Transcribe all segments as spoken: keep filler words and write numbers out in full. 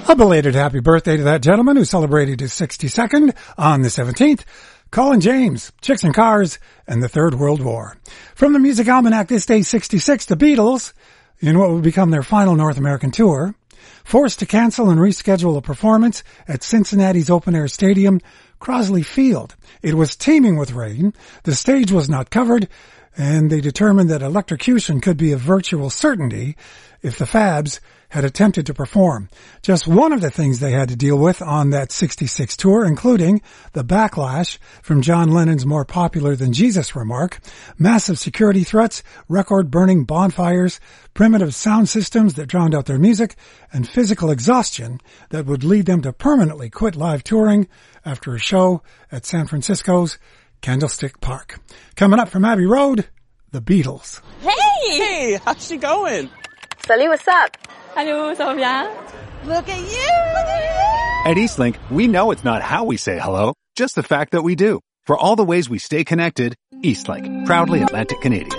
A belated happy birthday to that gentleman who celebrated his sixty-second on the seventeenth, Colin James, Chicks and Cars, and the Third World War. From the Music Almanac this day sixty-six, the Beatles, in what would become their final North American tour, forced to cancel and reschedule a performance at Cincinnati's open-air stadium, Crosley Field. It was teeming with rain, the stage was not covered, and they determined that electrocution could be a virtual certainty if the Fabs had attempted to perform. Just one of the things they had to deal with on that sixty-six tour, including the backlash from John Lennon's more popular than Jesus remark, massive security threats, record-burning bonfires, primitive sound systems that drowned out their music, and physical exhaustion that would lead them to permanently quit live touring after a show at San Francisco's Candlestick Park. Coming up from Abbey Road, the Beatles. Hey! Hey, how's she going? Salut, what's up? Hello, ça va bien? Look at you! Look at you! At Eastlink, we know it's not how we say hello, just the fact that we do. For all the ways we stay connected, Eastlink, proudly Atlantic Canadian.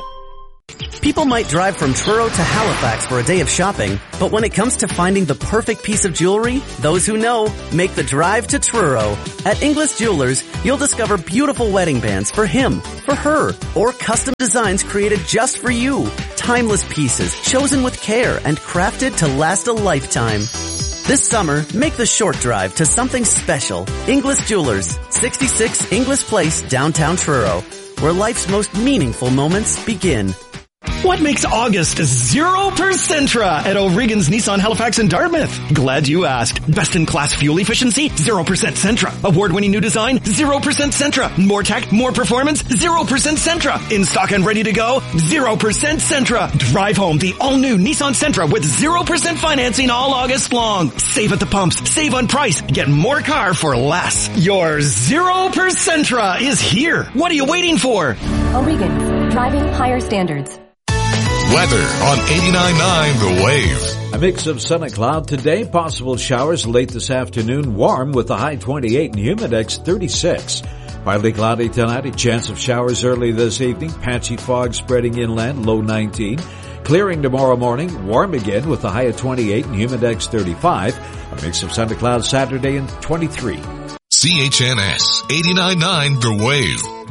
People might drive from Truro to Halifax for a day of shopping, but when it comes to finding the perfect piece of jewelry, those who know make the drive to Truro. At Inglis Jewelers, you'll discover beautiful wedding bands for him, for her, or custom designs created just for you. Timeless pieces chosen with care and crafted to last a lifetime. This summer, make the short drive to something special. Inglis Jewelers, sixty-six Inglis Place, downtown Truro, where life's most meaningful moments begin. What makes August zero percentra at O'Regan's Nissan Halifax and Dartmouth? Glad you asked. Best-in-class fuel efficiency? zero percent Sentra. Award-winning new design? zero percent Sentra. More tech, more performance? zero percent Sentra. In stock and ready to go? zero percent Sentra. Drive home the all-new Nissan Sentra with zero percent financing all August long. Save at the pumps. Save on price. Get more car for less. Your zero percentra is here. What are you waiting for? O'Regan's. Driving higher standards. Weather on eighty-nine point nine The Wave. A mix of sun and cloud today. Possible showers late this afternoon. Warm with a high twenty-eight and humidex thirty-six. Partly cloudy tonight. A chance of showers early this evening. Patchy fog spreading inland. Low nineteen. Clearing tomorrow morning. Warm again with a high of twenty-eight and humidex thirty-five. A mix of sun and cloud Saturday and twenty-three. C H N S eighty-nine point nine The Wave.